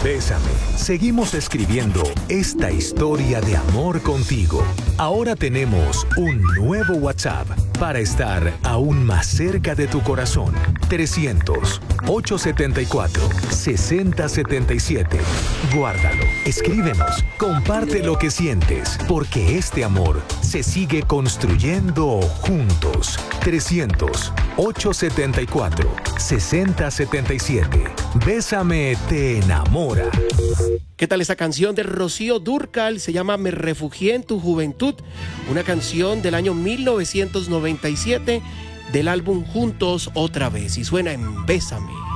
Bésame. Seguimos escribiendo esta historia de amor contigo. Ahora tenemos un nuevo WhatsApp para estar aún más cerca de tu corazón. 300-874-6077. Guárdalo, escríbenos, comparte lo que sientes, porque este amor se sigue construyendo juntos. 300-874-6077. Bésame te enamora. ¿Qué tal esa canción de Rocío Dúrcal? Se llama Me refugié en tu juventud, una canción del año 1997 del álbum Juntos otra vez, y suena en Bésame.